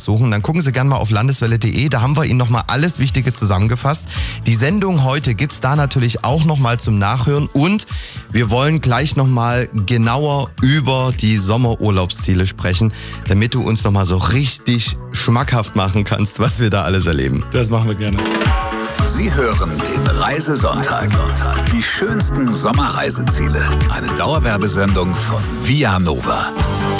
raussuchen, dann gucken Sie gerne mal auf landeswelle.de. Da haben wir Ihnen nochmal alles Wichtige zusammengefasst. Die Sendung heute gibt's da natürlich auch nochmal zum Nachhören. Und wir wollen gleich nochmal genauer über die Sommerurlaubsziele sprechen, damit du uns nochmal so richtig schmackhaft machen kannst, was wir da alles erleben. Das machen wir gerne. Sie hören den Reisesonntag. Die schönsten Sommerreiseziele. Eine Dauerwerbesendung von Via Nova.